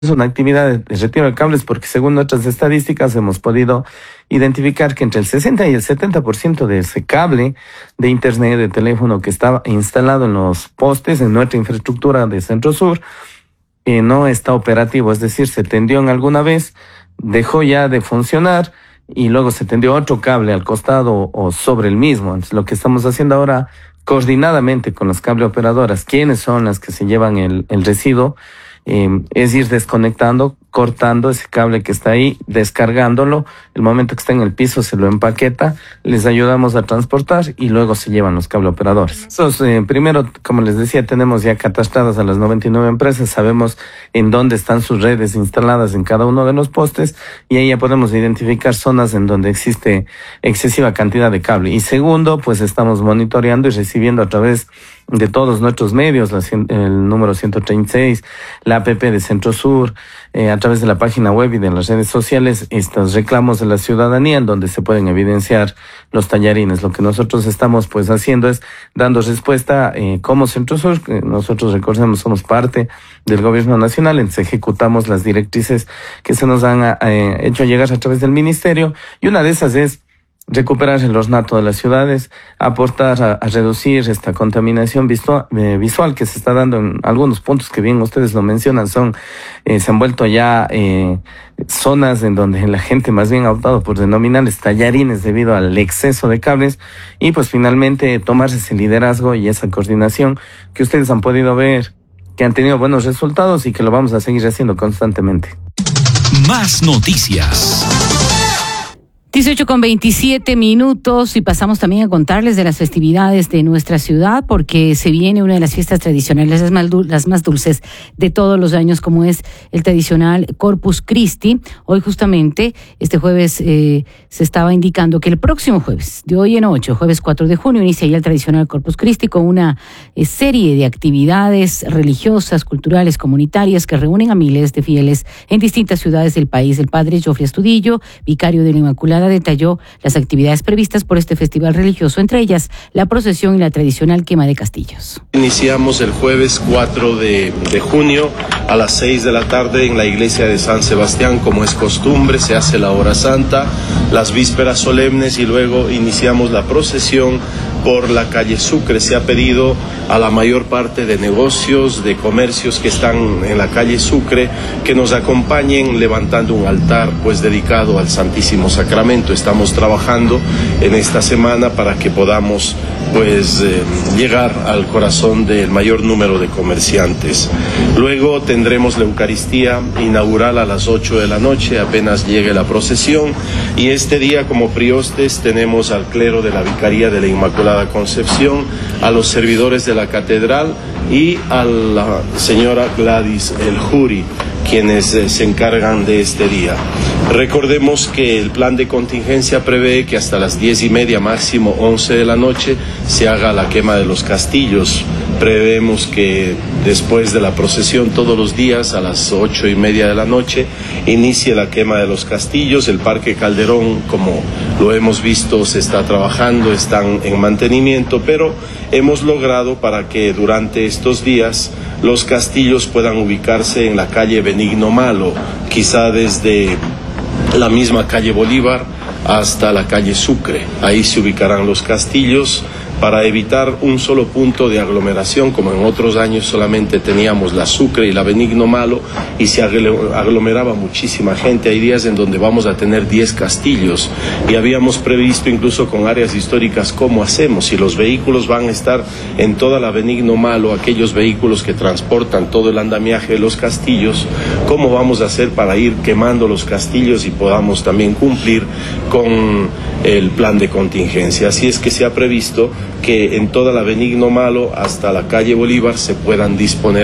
una actividad de retiro de cables porque según nuestras estadísticas hemos podido identificar que entre el 60 y el 70% de ese cable de internet, de teléfono que estaba instalado en los postes, en nuestra infraestructura de Centro Sur, no está operativo, es decir, se tendió en alguna vez, dejó ya de funcionar y luego se tendió otro cable al costado o sobre el mismo. Entonces, lo que estamos haciendo ahora, coordinadamente con las cable operadoras, quienes son las que se llevan el residuo, es ir desconectando, cortando ese cable que está ahí, descargándolo. El momento que está en el piso se lo empaqueta, les ayudamos a transportar y luego se llevan los cable operadores. Primero, como les decía, tenemos ya catastradas a las 99 empresas, sabemos en dónde están sus redes instaladas en cada uno de los postes y ahí ya podemos identificar zonas en donde existe excesiva cantidad de cable. Y segundo, pues estamos monitoreando y recibiendo a través de todos nuestros medios, el número 136, la app de Centro Sur, a través de la página web y de las redes sociales, estos reclamos de la ciudadanía en donde se pueden evidenciar los tallarines. Lo que nosotros estamos pues haciendo es dando respuesta como Centro Sur, que nosotros recordemos somos parte del gobierno nacional, entonces ejecutamos las directrices que se nos han hecho llegar a través del ministerio y una de esas es recuperar el ornato de las ciudades, aportar a reducir esta contaminación visual que se está dando en algunos puntos que bien ustedes lo mencionan, se han vuelto ya zonas en donde la gente más bien ha optado por denominarles tallarines debido al exceso de cables y pues finalmente tomarse ese liderazgo y esa coordinación que ustedes han podido ver que han tenido buenos resultados y que lo vamos a seguir haciendo constantemente. Más noticias. 18:27 y pasamos también a contarles de las festividades de nuestra ciudad porque se viene una de las fiestas tradicionales, las más dulces de todos los años, como es el tradicional Corpus Christi. Hoy justamente, este jueves, se estaba indicando que el próximo jueves, de hoy en 8, jueves 4 de junio, inicia ya el tradicional Corpus Christi con una serie de actividades religiosas, culturales, comunitarias que reúnen a miles de fieles en distintas ciudades del país. El padre Jofre Astudillo, vicario de la Inmaculada, detalló las actividades previstas por este festival religioso, entre ellas la procesión y la tradicional quema de castillos. Iniciamos el jueves 4 de junio a las 6 de la tarde en la iglesia de San Sebastián, como es costumbre, se hace la hora santa, las vísperas solemnes y luego iniciamos la procesión por la calle Sucre. Se ha pedido a la mayor parte de negocios, de comercios que están en la calle Sucre, que nos acompañen levantando un altar pues dedicado al Santísimo Sacramento. Estamos trabajando en esta semana para que podamos pues llegar al corazón del mayor número de comerciantes. Luego tendremos la Eucaristía inaugural a las 8 de la noche, apenas llegue la procesión, y este día como priostes tenemos al clero de la Vicaría de la Inmaculada Concepción, a los servidores de la catedral y a la señora Gladys El Juri, quienes se encargan de este día. Recordemos que el plan de contingencia prevé que hasta las 10:30, máximo 11 de la noche, se haga la quema de los castillos. Prevemos que después de la procesión todos los días a las 8:30 de la noche inicie la quema de los castillos. El Parque Calderón, como lo hemos visto, se está trabajando, están en mantenimiento, pero hemos logrado para que durante estos días los castillos puedan ubicarse en la calle Benigno Malo, quizá desde la misma calle Bolívar hasta la calle Sucre. Ahí se ubicarán los castillos para evitar un solo punto de aglomeración, como en otros años solamente teníamos la Sucre y la Benigno Malo y se aglomeraba muchísima gente. Hay días en donde vamos a tener 10 castillos y habíamos previsto incluso con áreas históricas cómo hacemos, si los vehículos van a estar en toda la Benigno Malo, aquellos vehículos que transportan todo el andamiaje de los castillos, cómo vamos a hacer para ir quemando los castillos y podamos también cumplir con el plan de contingencia. Así es que se ha previsto que en toda la Benigno Malo hasta la calle Bolívar se puedan disponer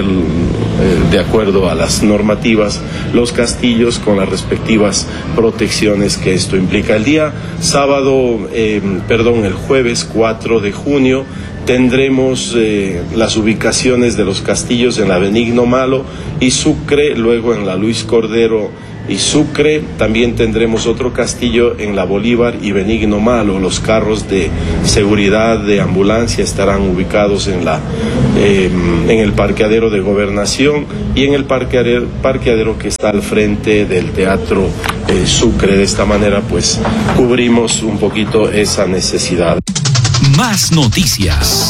de acuerdo a las normativas los castillos con las respectivas protecciones que esto implica. El día el jueves 4 de junio Tendremos las ubicaciones de los castillos en la Benigno Malo y Sucre, luego en la Luis Cordero y Sucre. También tendremos otro castillo en la Bolívar y Benigno Malo. Los carros de seguridad de ambulancia estarán ubicados en el parqueadero de Gobernación y en el parqueadero que está al frente del Teatro Sucre. De esta manera, pues, cubrimos un poquito esa necesidad. Más noticias.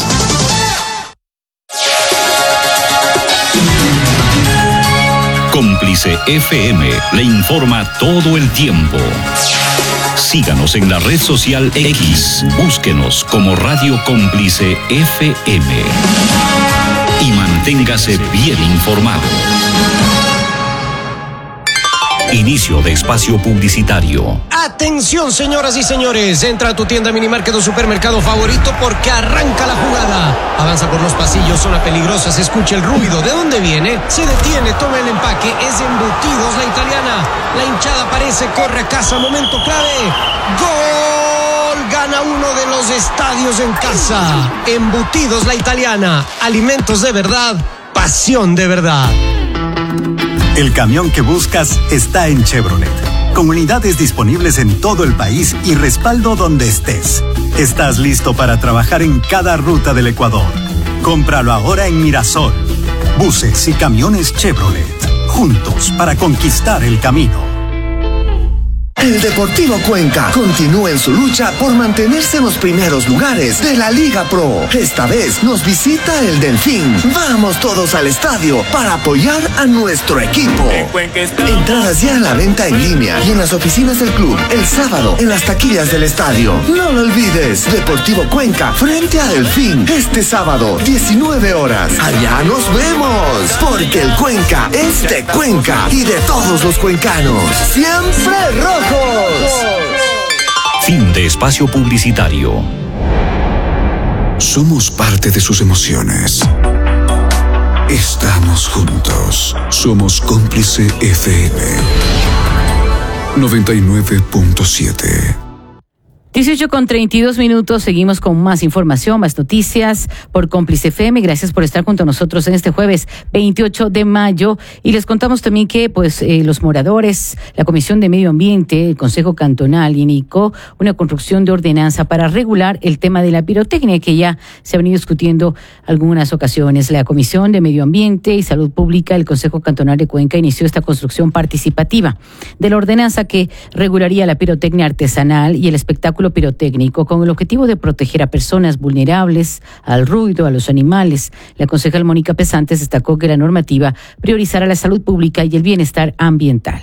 Cómplice FM le informa todo el tiempo. Síganos en la red social X. Búsquenos como Radio Cómplice FM. Y manténgase bien informado. Inicio de espacio publicitario. Atención, señoras y señores, entra a tu tienda Minimarket o supermercado favorito porque arranca la jugada. Avanza por los pasillos, zona peligrosa, se escucha el ruido. ¿De dónde viene? Se detiene, toma el empaque, es Embutidos La Italiana. La hinchada aparece, corre a casa, momento clave. ¡Gol! Gana uno de los estadios en casa. Embutidos La Italiana, alimentos de verdad, pasión de verdad. El camión que buscas está en Chevrolet, con unidades disponibles en todo el país y respaldo donde estés. Estás listo para trabajar en cada ruta del Ecuador. Cómpralo ahora en Mirasol. Buses y camiones Chevrolet, juntos para conquistar el camino. El Deportivo Cuenca continúa en su lucha por mantenerse en los primeros lugares de la Liga Pro. Esta vez nos visita el Delfín. Vamos todos al estadio para apoyar a nuestro equipo. Entradas ya a la venta en línea y en las oficinas del club el sábado en las taquillas del estadio. No lo olvides, Deportivo Cuenca frente a Delfín este sábado 19 horas. Allá nos vemos, porque el Cuenca es de Cuenca y de todos los cuencanos. Siempre rojo. Fin de espacio publicitario. Somos parte de sus emociones. Estamos juntos. Somos Cómplice FM 99.7. 18:32, seguimos con más información, más noticias por Cómplice FM. Gracias por estar junto a nosotros en este jueves 28 de mayo. Y les contamos también que los moradores, la Comisión de Medio Ambiente, el Consejo Cantonal indicó una construcción de ordenanza para regular el tema de la pirotecnia que ya se ha venido discutiendo algunas ocasiones. La Comisión de Medio Ambiente y Salud Pública del Consejo Cantonal de Cuenca inició esta construcción participativa de la ordenanza que regularía la pirotecnia artesanal y el espectáculo pirotécnico con el objetivo de proteger a personas vulnerables al ruido, a los animales. La concejal Mónica Pesantes destacó que la normativa priorizará la salud pública y el bienestar ambiental.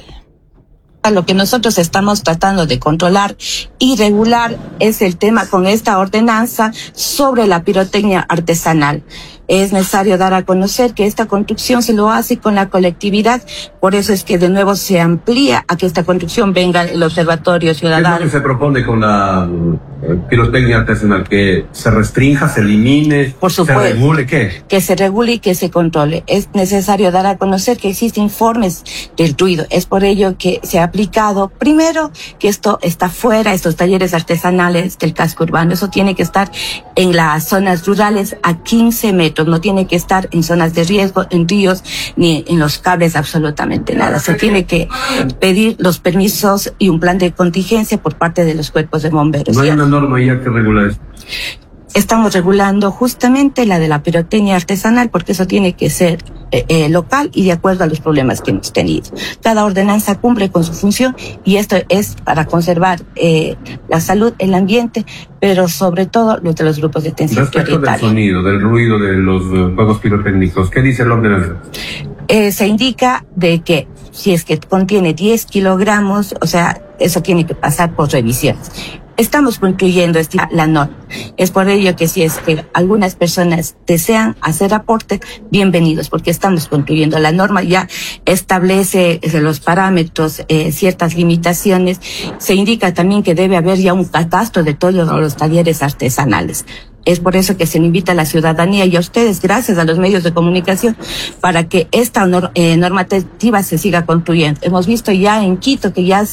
Lo que nosotros estamos tratando de controlar y regular es el tema con esta ordenanza sobre la pirotecnia artesanal. Es necesario dar a conocer que esta construcción se lo hace con la colectividad, por eso es que de nuevo se amplía a que esta construcción venga el Observatorio Ciudadano. ¿Qué es lo que se propone con la pirotecnia artesanal? ¿Que se restrinja, se elimine, por supuesto, se regule? ¿Qué? Que se regule y que se controle. Es necesario dar a conocer que existen informes del ruido. Es por ello que se ha aplicado, primero, que esto está fuera, estos talleres artesanales del casco urbano. Eso tiene que estar en las zonas rurales a 15 metros. No tiene que estar en zonas de riesgo, en ríos, ni en los cables, absolutamente nada. Se tiene que pedir los permisos y un plan de contingencia por parte de los cuerpos de bomberos. ¿No hay una norma ya que regula esto? Estamos regulando justamente la de la pirotecnia artesanal porque eso tiene que ser local y de acuerdo a los problemas que hemos tenido. Cada ordenanza cumple con su función y esto es para conservar la salud, el ambiente, pero sobre todo los de los grupos de tensión prioritaria. Respecto del sonido, del ruido de los juegos pirotécnicos, ¿qué dice la ordenanza? Se indica de que si es que contiene 10 kilogramos, o sea, eso tiene que pasar por revisiones. Estamos concluyendo la norma. Es por ello que si es que algunas personas desean hacer aporte, bienvenidos, porque estamos concluyendo. La norma ya establece los parámetros, ciertas limitaciones. Se indica también que debe haber ya un catastro de todos los talleres artesanales. Es por eso que se le invita a la ciudadanía y a ustedes, gracias a los medios de comunicación, para que esta normativa se siga construyendo. Hemos visto ya en Quito que ya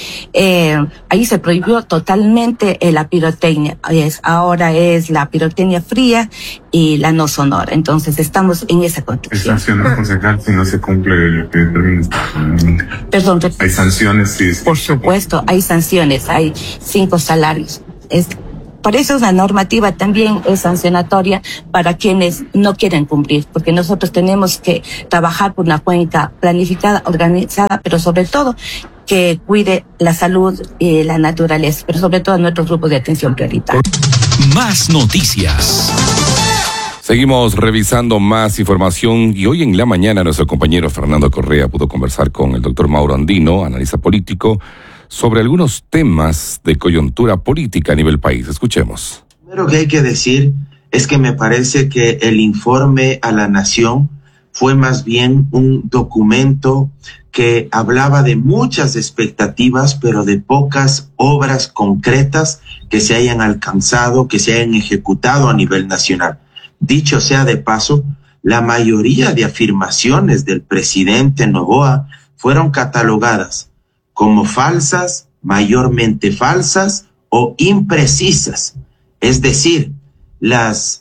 ahí se prohibió totalmente la pirotecnia. Ahora es la pirotecnia fría y la no sonora. Entonces estamos en esa construcción. ¿Hay sanciones, concejal, si no se cumple lo que determina? Perdón. ¿Hay sanciones? Sí. Por supuesto, hay sanciones, hay 5 salarios. Por eso la normativa también es sancionatoria para quienes no quieren cumplir, porque nosotros tenemos que trabajar por una cuenca planificada, organizada, pero sobre todo que cuide la salud y la naturaleza, pero sobre todo nuestros grupos de atención prioritaria. Más noticias. Seguimos revisando más información y hoy en la mañana nuestro compañero Fernando Correa pudo conversar con el doctor Mauro Andino, analista político, sobre algunos temas de coyuntura política a nivel país. Escuchemos. Lo primero que hay que decir es que me parece que el informe a la nación fue más bien un documento que hablaba de muchas expectativas, pero de pocas obras concretas que se hayan alcanzado, que se hayan ejecutado a nivel nacional. Dicho sea de paso, la mayoría de afirmaciones del presidente Noboa fueron catalogadas como falsas, mayormente falsas o imprecisas. Es decir, las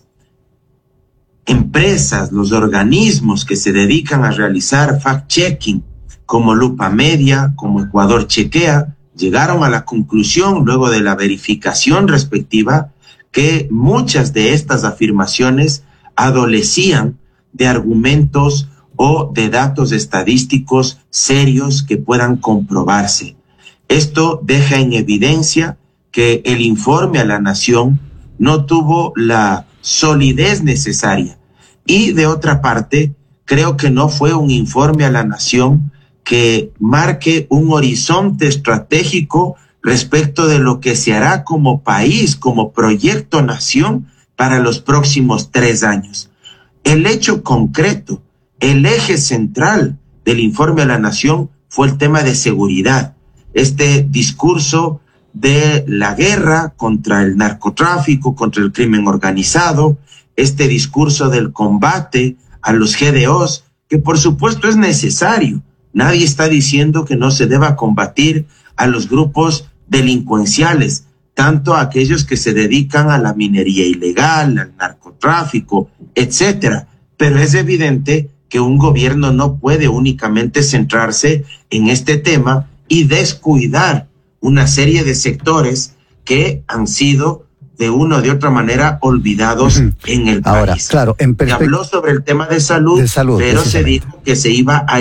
empresas, los organismos que se dedican a realizar fact-checking, como Lupa Media, como Ecuador Chequea, llegaron a la conclusión, luego de la verificación respectiva, que muchas de estas afirmaciones adolecían de argumentos o de datos estadísticos serios que puedan comprobarse. Esto deja en evidencia que el informe a la nación no tuvo la solidez necesaria. Y de otra parte, creo que no fue un informe a la nación que marque un horizonte estratégico respecto de lo que se hará como país, como proyecto nación para los próximos 3 años. El hecho concreto, el eje central del informe a la nación fue el tema de seguridad. Este discurso de la guerra contra el narcotráfico, contra el crimen organizado, este discurso del combate a los GDOs, que por supuesto es necesario. Nadie está diciendo que no se deba combatir a los grupos delincuenciales, tanto a aquellos que se dedican a la minería ilegal, al narcotráfico, etcétera. Pero es evidente que un gobierno no puede únicamente centrarse en este tema y descuidar una serie de sectores que han sido de una o de otra manera olvidados en el Ahora, país. Claro, se habló sobre el tema de salud, pero se dijo que se iba a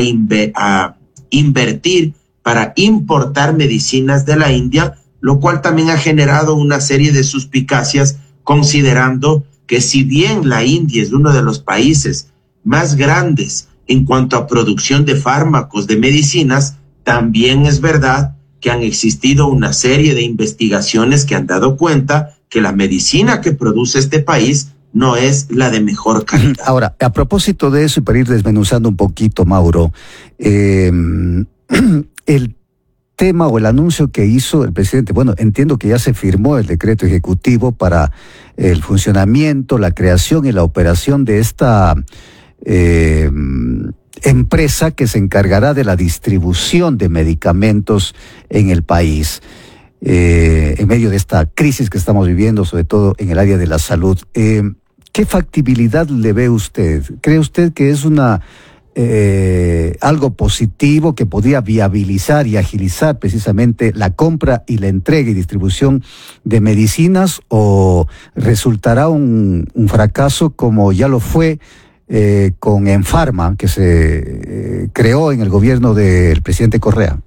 invertir para importar medicinas de la India, lo cual también ha generado una serie de suspicacias, considerando que si bien la India es uno de los países más grandes en cuanto a producción de fármacos, de medicinas, también es verdad que han existido una serie de investigaciones que han dado cuenta que la medicina que produce este país no es la de mejor calidad. Ahora, a propósito de eso y para ir desmenuzando un poquito, Mauro, el tema o el anuncio que hizo el presidente, bueno, entiendo que ya se firmó el decreto ejecutivo para el funcionamiento, la creación y la operación de esta empresa que se encargará de la distribución de medicamentos en el país, en medio de esta crisis que estamos viviendo, sobre todo en el área de la salud. ¿Qué factibilidad le ve usted? ¿Cree usted que es algo positivo que podría viabilizar y agilizar precisamente la compra y la entrega y distribución de medicinas, o resultará un fracaso como ya lo fue con Enfarma, que se creó en el gobierno del presidente Correa?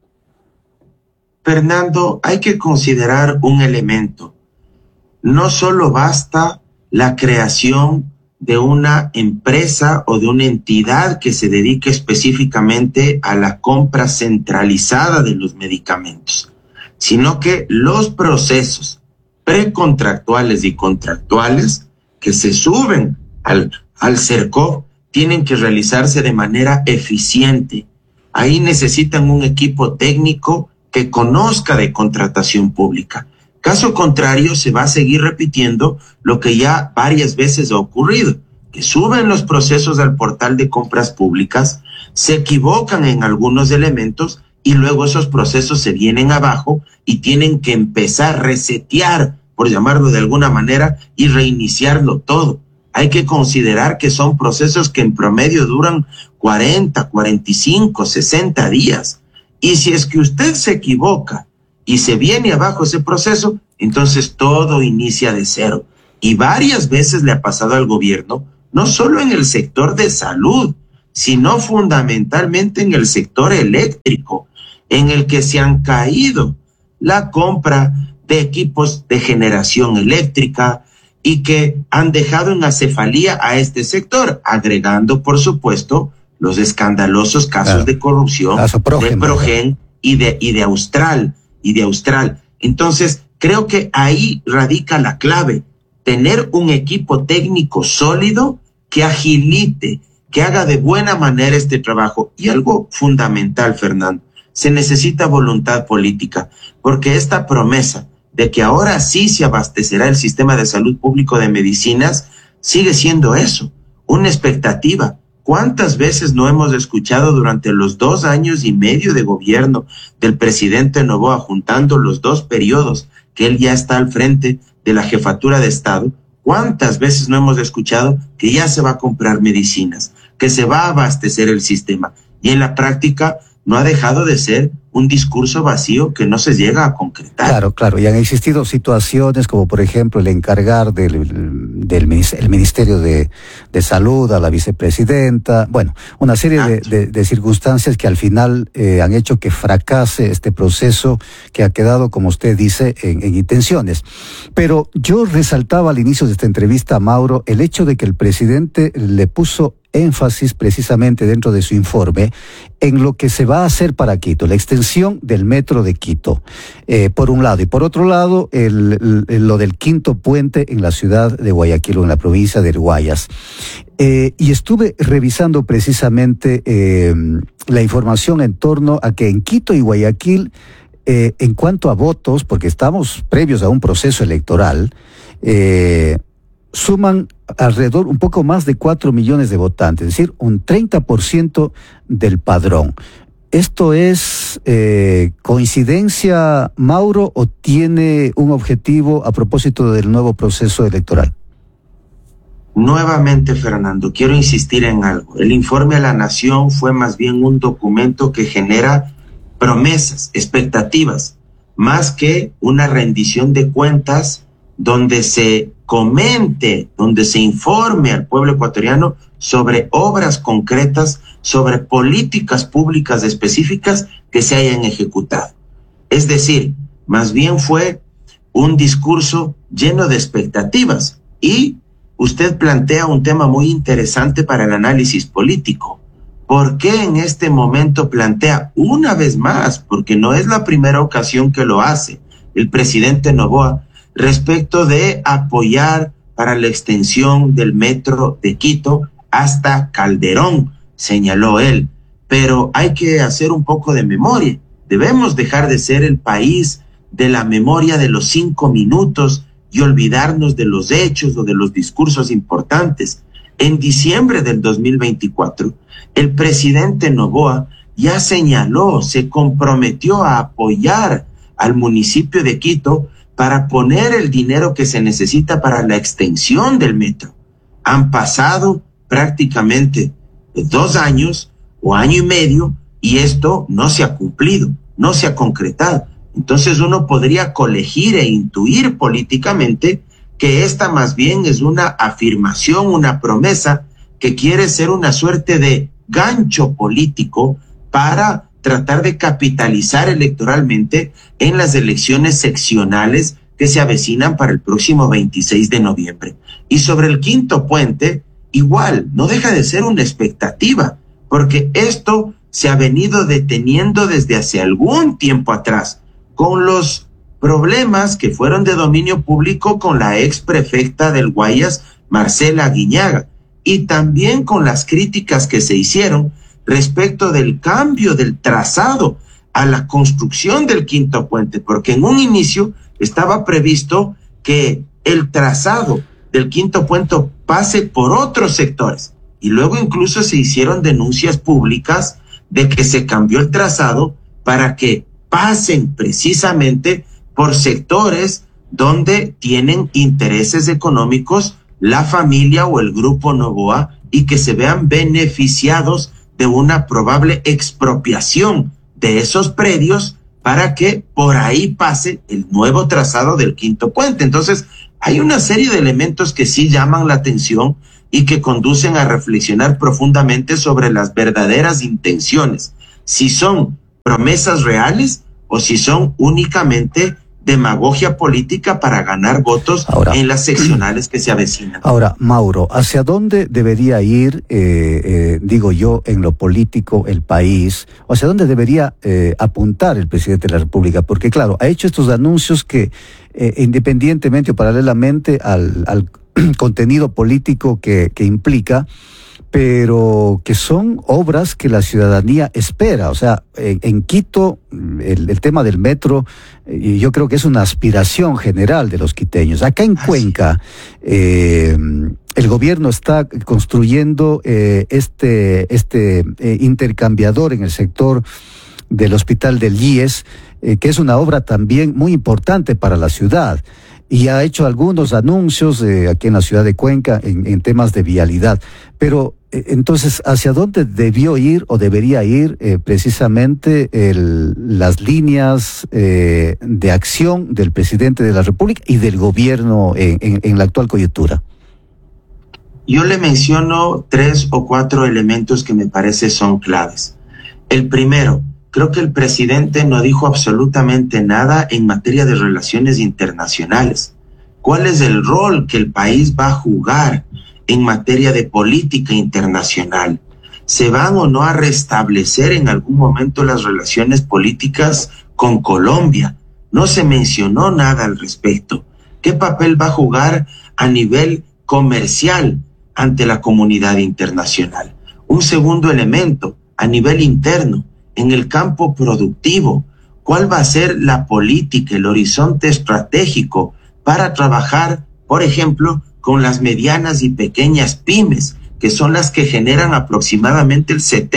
Fernando, hay que considerar un elemento. No solo basta la creación de una empresa o de una entidad que se dedique específicamente a la compra centralizada de los medicamentos, sino que los procesos precontractuales y contractuales que se suben al CERCOV tienen que realizarse de manera eficiente. Ahí necesitan un equipo técnico que conozca de contratación pública, Caso contrario, se va a seguir repitiendo lo que ya varias veces ha ocurrido, que suben los procesos al portal de compras públicas, se equivocan en algunos elementos y luego esos procesos se vienen abajo y tienen que empezar a resetear, por llamarlo de alguna manera, y reiniciarlo todo. Hay que considerar que son procesos que en promedio duran 40, 45, 60 días. Y si es que usted se equivoca y se viene abajo ese proceso, entonces todo inicia de cero. Y varias veces le ha pasado al gobierno, no solo en el sector de salud, sino fundamentalmente en el sector eléctrico, en el que se han caído la compra de equipos de generación eléctrica y que han dejado en acefalía a este sector, agregando, por supuesto, los escandalosos casos de corrupción de Progen y de Austral. Entonces, creo que ahí radica la clave, tener un equipo técnico sólido que agilite, que haga de buena manera este trabajo. Y algo fundamental, Fernando, se necesita voluntad política, porque esta promesa de que ahora sí se abastecerá el sistema de salud público de medicinas sigue siendo eso, una expectativa. ¿Cuántas veces no hemos escuchado durante los 2 años y medio de gobierno del presidente Noboa, juntando los 2 periodos que él ya está al frente de la jefatura de Estado? ¿Cuántas veces no hemos escuchado que ya se va a comprar medicinas, que se va a abastecer el sistema? Y en la práctica no ha dejado de ser un discurso vacío que no se llega a concretar. Claro, y han existido situaciones como por ejemplo el encargar el Ministerio de Salud a la vicepresidenta, bueno, una serie de circunstancias que al final han hecho que fracase este proceso que ha quedado, como usted dice, en intenciones. Pero yo resaltaba al inicio de esta entrevista, Mauro, el hecho de que el presidente le puso énfasis precisamente dentro de su informe en lo que se va a hacer para Quito, la extensión del metro de Quito, por un lado, y por otro lado, lo del quinto puente en la ciudad de Guayaquil o en la provincia del Guayas. Y estuve revisando precisamente la información en torno a que en Quito y Guayaquil, en cuanto a votos, porque estamos previos a un proceso electoral, suman alrededor un poco más de 4 millones de votantes, es decir, un 30% del padrón. ¿Esto es coincidencia, Mauro, o tiene un objetivo a propósito del nuevo proceso electoral? Nuevamente, Fernando, quiero insistir en algo. El informe a la Nación fue más bien un documento que genera promesas, expectativas, más que una rendición de cuentas donde se comente, donde se informe al pueblo ecuatoriano sobre obras concretas, sobre políticas públicas específicas que se hayan ejecutado. Es decir, más bien fue un discurso lleno de expectativas. Y usted plantea un tema muy interesante para el análisis político. ¿Por qué en este momento plantea una vez más, porque no es la primera ocasión que lo hace el presidente Noboa, respecto de apoyar para la extensión del metro de Quito hasta Calderón, señaló él? Pero hay que hacer un poco de memoria. Debemos dejar de ser el país de la memoria de los 5 minutos y olvidarnos de los hechos o de los discursos importantes. En diciembre del 2024, el presidente Noboa ya señaló, se comprometió a apoyar al municipio de Quito para poner el dinero que se necesita para la extensión del metro. Han pasado prácticamente 2 años o año y medio y esto no se ha cumplido, no se ha concretado. Entonces uno podría colegir e intuir políticamente que esta más bien es una afirmación, una promesa que quiere ser una suerte de gancho político para tratar de capitalizar electoralmente en las elecciones seccionales que se avecinan para el próximo 26 de noviembre. Y sobre el quinto puente, igual, no deja de ser una expectativa, porque esto se ha venido deteniendo desde hace algún tiempo atrás, con los problemas que fueron de dominio público con la ex prefecta del Guayas, Marcela Aguiñaga, y también con las críticas que se hicieron respecto del cambio del trazado a la construcción del quinto puente, porque en un inicio estaba previsto que el trazado del quinto puente pase por otros sectores. Y luego incluso se hicieron denuncias públicas de que se cambió el trazado para que pasen precisamente por sectores donde tienen intereses económicos la familia o el grupo Noboa y que se vean beneficiados de una probable expropiación de esos predios para que por ahí pase el nuevo trazado del quinto puente. Entonces, hay una serie de elementos que sí llaman la atención y que conducen a reflexionar profundamente sobre las verdaderas intenciones, si son promesas reales o si son únicamente demagogia política para ganar votos en las seccionales que se avecinan. Ahora, Mauro, ¿hacia dónde debería ir, digo yo, en lo político el país? ¿O hacia dónde debería apuntar el presidente de la República? Porque, claro, ha hecho estos anuncios que, independientemente o paralelamente al contenido político que implica, pero que son obras que la ciudadanía espera. O sea, en Quito, el tema del metro, yo creo que es una aspiración general de los quiteños. Acá en Cuenca, el gobierno está construyendo este intercambiador en el sector del hospital del IES, que es una obra también muy importante para la ciudad. Y ha hecho algunos anuncios aquí en la ciudad de Cuenca en temas de vialidad. Pero entonces, ¿hacia dónde debió ir o debería ir precisamente las líneas de acción del presidente de la República y del gobierno en la actual coyuntura? Yo le menciono 3 o 4 elementos que me parece son claves. El primero, creo que el presidente no dijo absolutamente nada en materia de relaciones internacionales. ¿Cuál es el rol que el país va a jugar en materia de política internacional? ¿Se van o no a restablecer en algún momento las relaciones políticas con Colombia? No se mencionó nada al respecto. ¿Qué papel va a jugar a nivel comercial ante la comunidad internacional? Un segundo elemento, a nivel interno, en el campo productivo, ¿cuál va a ser la política, el horizonte estratégico para trabajar, por ejemplo, con las medianas y pequeñas pymes, que son las que generan aproximadamente el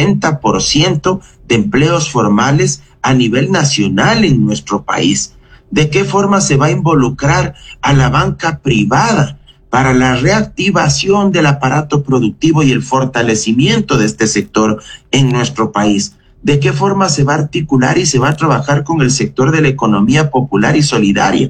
70% de empleos formales a nivel nacional en nuestro país? ¿De qué forma se va a involucrar a la banca privada para la reactivación del aparato productivo y el fortalecimiento de este sector en nuestro país? ¿De qué forma se va a articular y se va a trabajar con el sector de la economía popular y solidaria?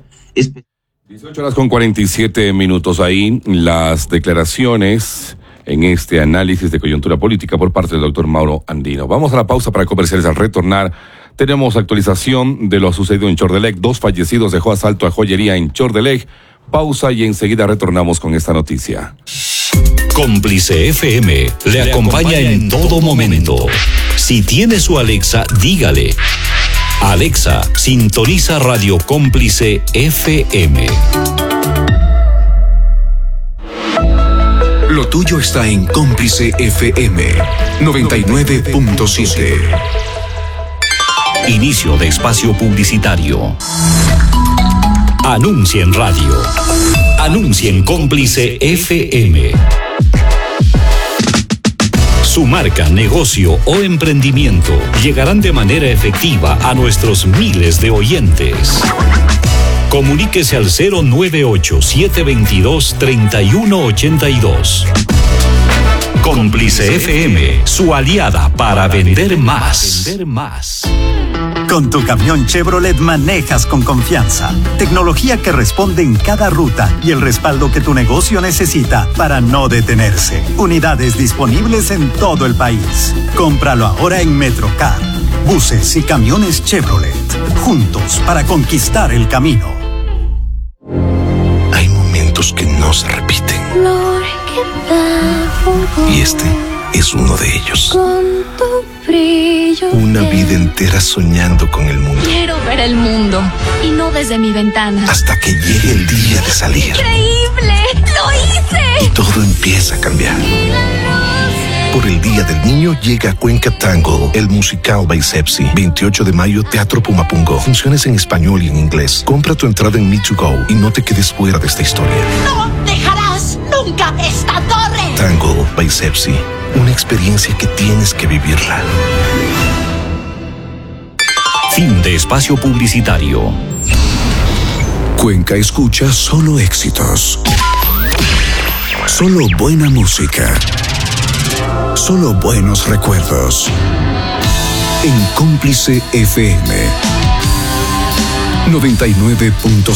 18:47 ahí las declaraciones en este análisis de coyuntura política por parte del doctor Mauro Andino. Vamos a la pausa para comerciales. Al retornar tenemos actualización de lo sucedido en Chordelec. 2 fallecidos dejó asalto a joyería en Chordelec. Pausa y enseguida retornamos con esta noticia. Cómplice FM le acompaña en todo momento. Si tiene su Alexa, dígale: Alexa, sintoniza Radio Cómplice FM. Lo tuyo está en Cómplice FM 99.7. Inicio de espacio publicitario. Anuncia en radio. Anuncia en Cómplice FM. Su marca, negocio o emprendimiento llegarán de manera efectiva a nuestros miles de oyentes. Comuníquese al 098-722-3182. Cómplice FM, su aliada para vender más. Con tu camión Chevrolet manejas con confianza. Tecnología que responde en cada ruta y el respaldo que tu negocio necesita para no detenerse. Unidades disponibles en todo el país. Cómpralo ahora en Metrocar. Buses y camiones Chevrolet. Juntos para conquistar el camino. Hay momentos que no se repiten. Y este es uno de ellos. Con tu brillo. Una vida entera soñando con el mundo. Quiero ver el mundo y no desde mi ventana. Hasta que llegue el día de salir. ¡Increíble! ¡Lo hice! Y todo empieza a cambiar. Por el Día del Niño llega Cuenca Tango, el musical by Sepsi. 28 de mayo, Teatro Pumapungo. Funciones en español y en inglés. Compra tu entrada en Me2Go y no te quedes fuera de esta historia. ¡No dejarás nunca esta torre! Tango by Sepsi. Una experiencia que tienes que vivirla. Fin de espacio publicitario. Cuenca escucha solo éxitos. Solo buena música. Solo buenos recuerdos. En Cómplice FM 99.7.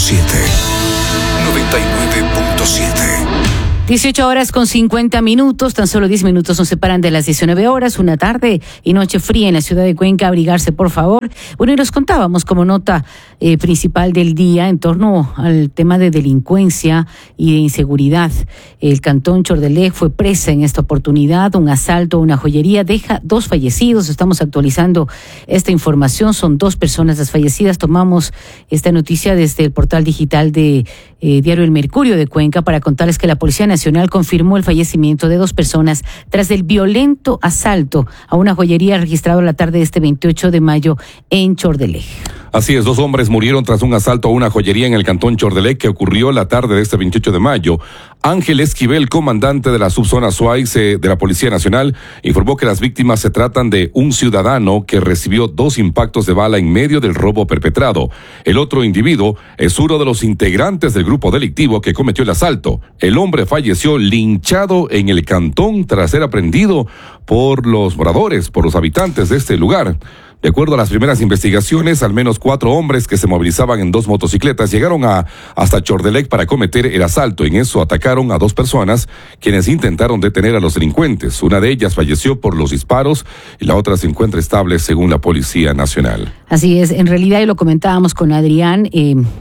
99.7. 18 horas con 50 minutos, tan solo 10 minutos nos separan de las 19 horas, una tarde y noche fría en la ciudad de Cuenca, abrigarse por favor. Bueno, y nos contábamos como nota principal del día en torno al tema de delincuencia y de inseguridad. El cantón Chordelec fue presa en esta oportunidad, un asalto a una joyería deja 2 fallecidos, estamos actualizando esta información, son 2 personas las fallecidas, tomamos esta noticia desde el portal digital de Diario El Mercurio de Cuenca para contarles que la Policía Nacional confirmó el fallecimiento de 2 personas tras el violento asalto a una joyería registrado la tarde de este 28 de mayo en Chordelec. Así es, 2 hombres murieron tras un asalto a una joyería en el cantón Chordelec que ocurrió la tarde de este 28 de mayo. Ángel Esquivel, comandante de la subzona SUAIS de la Policía Nacional, informó que las víctimas se tratan de un ciudadano que recibió 2 impactos de bala en medio del robo perpetrado. El otro individuo es uno de los integrantes del grupo delictivo que cometió el asalto. El hombre falleció linchado en el cantón tras ser aprendido por los moradores, por los habitantes de este lugar. De acuerdo a las primeras investigaciones, al menos 4 hombres que se movilizaban en 2 motocicletas llegaron hasta Chordelec para cometer el asalto. En eso atacaron a 2 personas quienes intentaron detener a los delincuentes. Una de ellas falleció por los disparos y la otra se encuentra estable según la Policía Nacional. Así es, en realidad, y lo comentábamos con Adrián,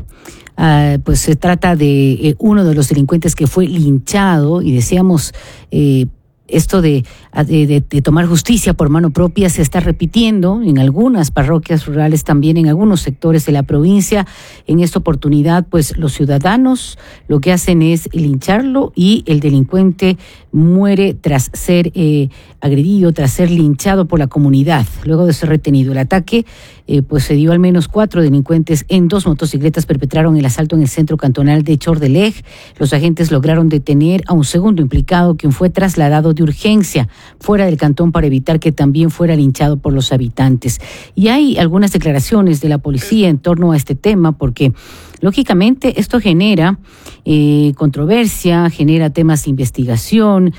pues se trata de uno de los delincuentes que fue linchado y decíamos esto de tomar justicia por mano propia se está repitiendo en algunas parroquias rurales, también en algunos sectores de la provincia. En esta oportunidad, pues los ciudadanos lo que hacen es lincharlo y el delincuente muere tras ser agredido, tras ser linchado por la comunidad, luego de ser retenido. El ataque pues se dio al menos 4 delincuentes en 2 motocicletas, perpetraron el asalto en el centro cantonal de Chordelec. Los agentes lograron detener a un segundo implicado, quien fue trasladado de urgencia fuera del cantón para evitar que también fuera linchado por los habitantes. Y hay algunas declaraciones de la policía en torno a este tema, porque lógicamente esto genera controversia, genera temas de investigación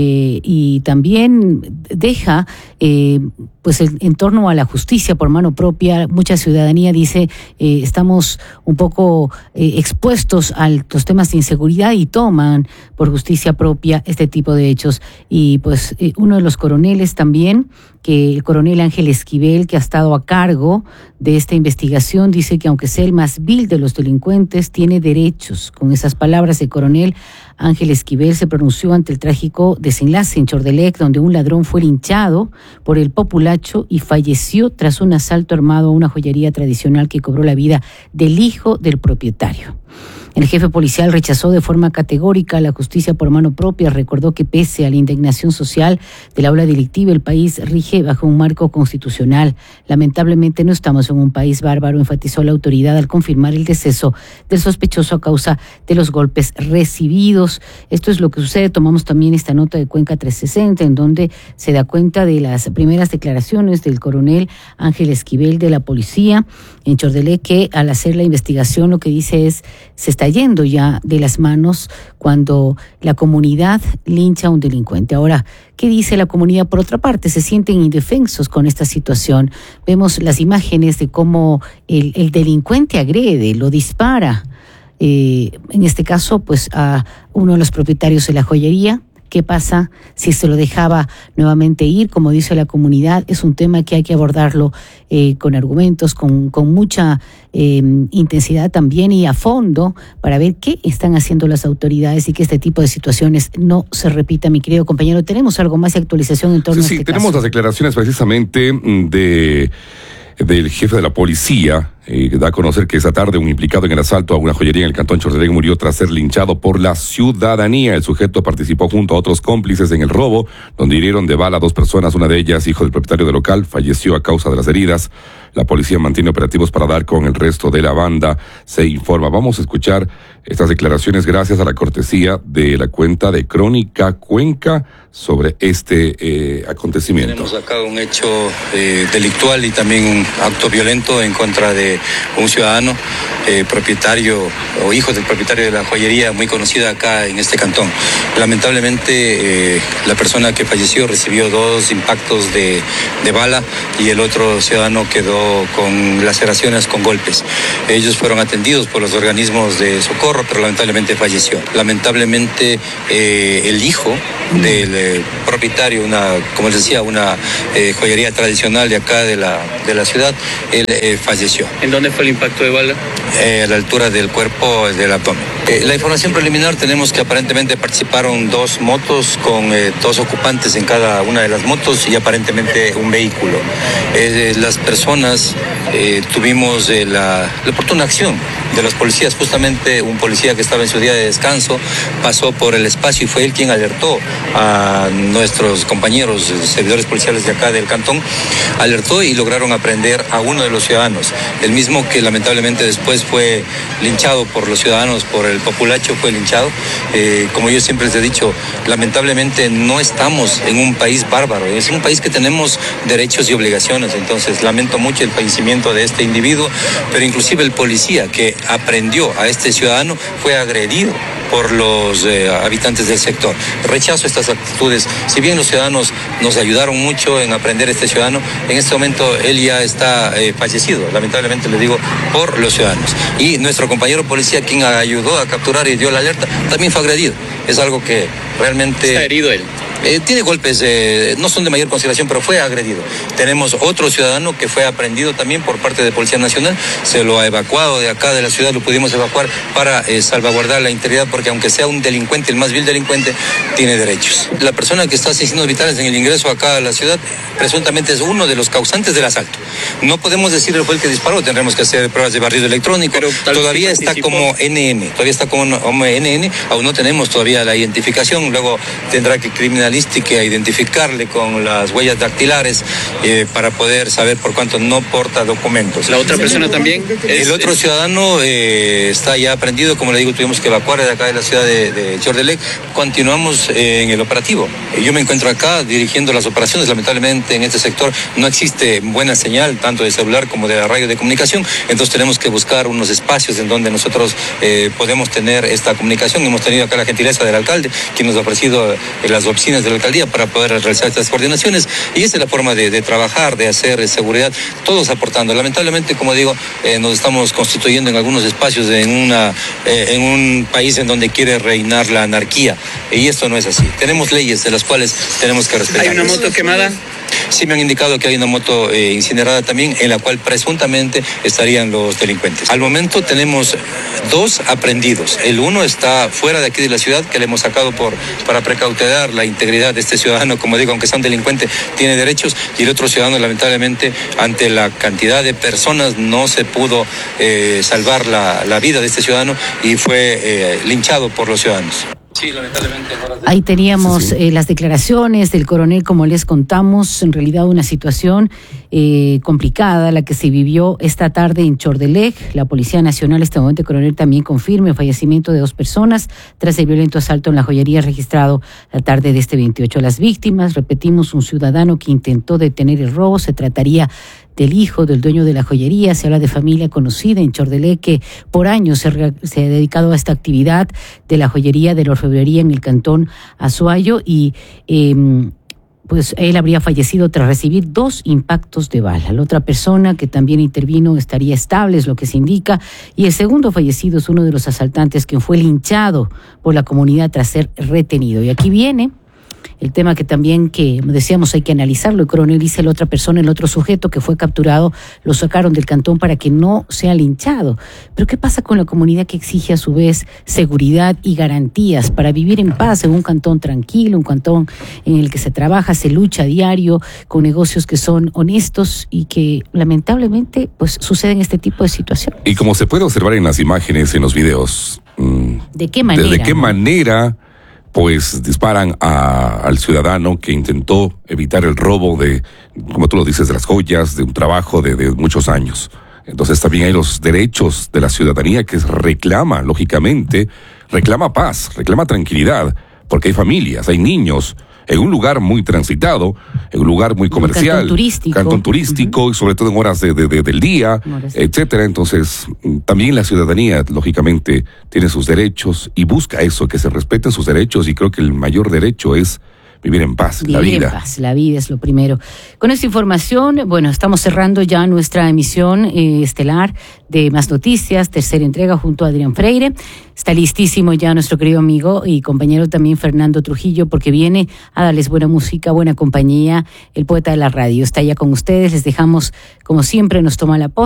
y también deja pues en torno a la justicia por mano propia. Mucha ciudadanía dice estamos un poco expuestos a los temas de inseguridad y toman por justicia propia este tipo de hechos. Y pues uno de los coroneles también, que el coronel Ángel Esquivel, que ha estado a cargo de esta investigación, dice que aunque sea el más vil de los delincuentes, tiene derechos. Con esas palabras, el coronel Ángel Esquivel se pronunció ante el trágico desenlace en Chordelec, donde un ladrón fue linchado por el populacho y falleció tras un asalto armado a una joyería tradicional que cobró la vida del hijo del propietario. El jefe policial rechazó de forma categórica la justicia por mano propia, recordó que pese a la indignación social del aula delictiva, el país rige bajo un marco constitucional. Lamentablemente no estamos en un país bárbaro, enfatizó la autoridad al confirmar el deceso del sospechoso a causa de los golpes recibidos. Esto es lo que sucede. Tomamos también esta nota de Cuenca 360, en donde se da cuenta de las primeras declaraciones del coronel Ángel Esquivel de la policía en Chordelec, que al hacer la investigación lo que dice es se está yendo ya de las manos cuando la comunidad lincha a un delincuente. Ahora, ¿qué dice la comunidad? Por otra parte, se sienten indefensos con esta situación. Vemos las imágenes de cómo el delincuente agrede, lo dispara. En este caso, pues a uno de los propietarios de la joyería. ¿Qué pasa si se lo dejaba nuevamente ir? Como dice la comunidad, es un tema que hay que abordarlo con argumentos, con mucha intensidad también y a fondo para ver qué están haciendo las autoridades y que este tipo de situaciones no se repita. Mi querido compañero, ¿tenemos algo más de actualización en torno a este caso? Sí, tenemos las declaraciones precisamente de del jefe de la policía, da a conocer que esa tarde un implicado en el asalto a una joyería en el cantón Chordelec murió tras ser linchado por la ciudadanía. El sujeto participó junto a otros cómplices en el robo, donde hirieron de bala a 2 personas, una de ellas, hijo del propietario del local, falleció a causa de las heridas. La policía mantiene operativos para dar con el resto de la banda, se informa. Vamos a escuchar estas declaraciones gracias a la cortesía de la cuenta de Crónica Cuenca sobre este acontecimiento. Tenemos acá un hecho delictual y también un acto violento en contra de un ciudadano propietario o hijo del propietario de la joyería muy conocida acá en este cantón. Lamentablemente la persona que falleció recibió 2 impactos de bala y el otro ciudadano quedó con laceraciones, con golpes. Ellos fueron atendidos por los organismos de socorro, pero lamentablemente falleció. Lamentablemente el hijo del propietario, como les decía, una joyería tradicional de acá de la ciudad, él falleció. ¿En dónde fue el impacto de bala? A la altura del cuerpo, del abdomen. La información preliminar tenemos que aparentemente participaron 2 motos con 2 ocupantes en cada una de las motos y aparentemente un vehículo. Las personas tuvimos la oportuna acción de los policías. Justamente un policía que estaba en su día de descanso pasó por el espacio y fue él quien alertó a nuestros compañeros servidores policiales de acá del cantón, alertó y lograron aprehender a uno de los ciudadanos, el mismo que lamentablemente después fue linchado por los ciudadanos, por el populacho fue linchado. Como yo siempre les he dicho, lamentablemente no estamos en un país bárbaro, es un país que tenemos derechos y obligaciones. Entonces lamento mucho el fallecimiento de este individuo, pero inclusive el policía que aprendió a este ciudadano fue agredido por los habitantes del sector. Rechazo estas actitudes. Si bien los ciudadanos nos ayudaron mucho en aprender a este ciudadano, en este momento él ya está fallecido, lamentablemente le digo, por los ciudadanos. Y nuestro compañero policía, quien ayudó a capturar y dio la alerta, también fue agredido. Es algo que realmente... ¿Está herido él? Tiene golpes, no son de mayor consideración, pero fue agredido. Tenemos otro ciudadano que fue aprehendido también por parte de Policía Nacional, se lo ha evacuado de acá de la ciudad, lo pudimos evacuar para salvaguardar la integridad, porque aunque sea un delincuente, el más vil delincuente, tiene derechos. La persona que está sin signos vitales en el ingreso acá a la ciudad, presuntamente es uno de los causantes del asalto. No podemos decir fue el que disparó, tendremos que hacer pruebas de barrido electrónico, pero todavía está como NN, aún no tenemos todavía la identificación, luego tendrá que criminalizar a identificarle con las huellas dactilares para poder saber por cuánto no porta documentos. ¿La otra persona también? El otro ciudadano está ya aprendido, como le digo, tuvimos que evacuar de acá de la ciudad de Chordelec. Continuamos en el operativo. Yo me encuentro acá dirigiendo las operaciones. Lamentablemente en este sector no existe buena señal, tanto de celular como de radio de comunicación. Entonces tenemos que buscar unos espacios en donde nosotros podemos tener esta comunicación. Hemos tenido acá la gentileza del alcalde, quien nos ha ofrecido las oficinas de la alcaldía para poder realizar estas coordinaciones, y esa es la forma de trabajar, de hacer seguridad, todos aportando. Lamentablemente, como digo, nos estamos constituyendo en algunos espacios en un país en donde quiere reinar la anarquía, y esto no es así. Tenemos leyes de las cuales tenemos que respetar. ¿Hay una moto quemada? Sí, me han indicado que hay una moto incinerada también, en la cual presuntamente estarían los delincuentes. Al momento tenemos 2 aprehendidos. El uno está fuera de aquí de la ciudad, que le hemos sacado para precautelar la integridad de este ciudadano. Como digo, aunque sea un delincuente, tiene derechos. Y el otro ciudadano, lamentablemente, ante la cantidad de personas, no se pudo salvar la vida de este ciudadano y fue linchado por los ciudadanos. Sí, lamentablemente. Ahí teníamos las declaraciones del coronel, como les contamos, en realidad una situación complicada la que se vivió esta tarde en Chordelec. La Policía Nacional, este momento, el coronel también confirma el fallecimiento de 2 personas tras el violento asalto en la joyería registrado la tarde de este 28. Las víctimas, repetimos, un ciudadano que intentó detener el robo, se trataría del hijo del dueño de la joyería. Se habla de familia conocida en Chordelec que por años se ha dedicado a esta actividad de la joyería, de la orfebrería en el cantón Azuayo, y pues él habría fallecido tras recibir 2 impactos de bala. La otra persona que también intervino estaría estable, es lo que se indica, y el segundo fallecido es uno de los asaltantes quien fue linchado por la comunidad tras ser retenido. Y aquí viene El tema que también, que decíamos, hay que analizarlo. El coronel dice, la otra persona, el otro sujeto que fue capturado, lo sacaron del cantón para que no sea linchado. Pero ¿qué pasa con la comunidad que exige a su vez seguridad y garantías para vivir en paz en un cantón tranquilo, un cantón en el que se trabaja, se lucha a diario, con negocios que son honestos y que lamentablemente pues suceden este tipo de situaciones? Y como se puede observar en las imágenes, en los videos, ¿de qué manera? ¿De qué manera pues disparan al ciudadano que intentó evitar el robo de, como tú lo dices, de las joyas, de un trabajo de muchos años? Entonces también hay los derechos de la ciudadanía que reclama, lógicamente, reclama paz, reclama tranquilidad, porque hay familias, hay niños, en un lugar muy transitado, en un lugar muy comercial, cantón turístico, y sobre todo en horas del día, etcétera. Entonces, también la ciudadanía, lógicamente, tiene sus derechos y busca eso, que se respeten sus derechos, y creo que el mayor derecho es vivir en paz, la vida. Vivir en paz, la vida es lo primero. Con esta información, bueno, estamos cerrando ya nuestra emisión estelar de Más Noticias, tercera entrega junto a Adrián Freire. Está listísimo ya nuestro querido amigo y compañero también Fernando Trujillo, porque viene a darles buena música, buena compañía. El poeta de la radio está ya con ustedes. Les dejamos, como siempre, nos toma la posta.